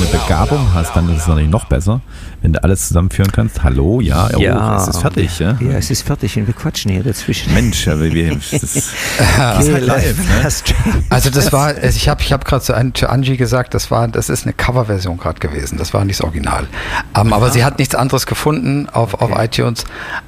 Begabung hast, dann ist es natürlich noch besser, wenn du alles zusammenführen kannst. Hallo, ja, es ist fertig. Ja, es ist fertig und wir quatschen hier dazwischen. Mensch, aber das ist halt live. Ne? Also das war, ich hab gerade zu Angie gesagt, das ist eine Coverversion gerade gewesen, das war nicht das Original. Aber sie hat nichts anderes gefunden auf iTunes.